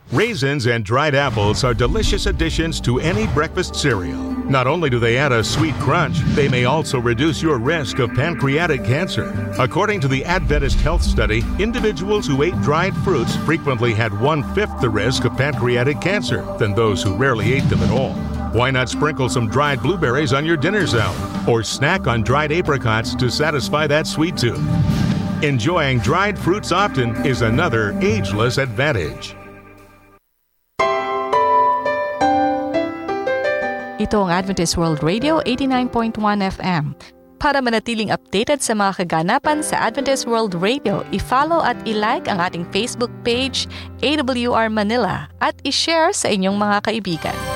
Raisins and dried apples are delicious additions to any breakfast cereal. Not only do they add a sweet crunch, they may also reduce your risk of pancreatic cancer. According to the Adventist Health Study, individuals who ate dried fruits frequently had 1/5 the risk of pancreatic cancer than those who rarely ate them at all. Why not sprinkle some dried blueberries on your dinner salad or snack on dried apricots to satisfy that sweet tooth? Enjoying dried fruits often is another ageless advantage. Ito ang Adventist World Radio 89.1 FM. Para manatiling updated sa mga kaganapan sa Adventist World Radio, i-follow at i-like ang ating Facebook page, AWR Manila, at i-share sa inyong mga kaibigan.